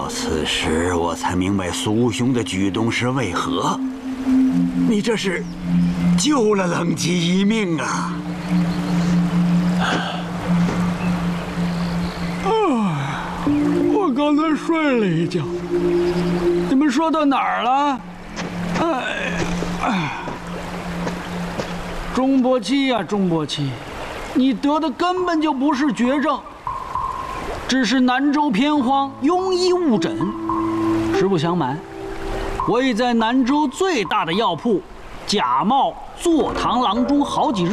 到此时，我才明白苏兄的举动是为何。你这是救了冷吉一命啊！ 我刚才睡了一觉。你们说到哪儿了？钟伯期呀，钟伯期，你得的根本就不是绝症，只是南州偏荒，庸医误诊。实不相瞒，我已在南州最大的药铺假冒坐堂郎中好几日。